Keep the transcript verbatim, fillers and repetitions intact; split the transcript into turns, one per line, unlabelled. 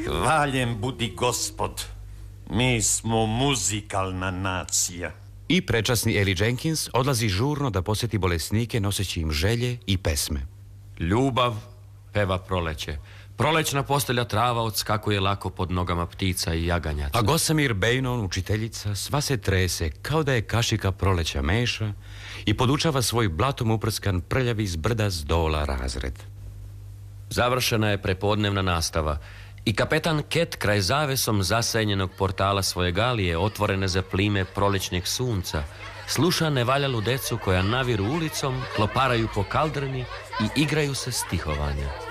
Hvaljen budi Gospod. Mi smo muzikalna nacija.
I prečasni Eli Jenkins odlazi žurno da posjeti bolesnike noseći im želje i pesme.
Ljubav peva proleće. Prolećna postelja trava odskakuje lako pod nogama ptica i jaganjaca.
A Gosamir Bejnon, učiteljica, sva se trese kao da je kašika proleća meša i podučava svoj blatom uprskan prljavi s brda s dola razred.
Završena je prepodnevna nastava i kapetan Ket kraj zavesom zasenjenog portala svoje galije, otvorene za plime prolećnjeg sunca, sluša nevaljalu decu koja naviru ulicom, kloparaju po kaldrmi i igraju se stihovanja.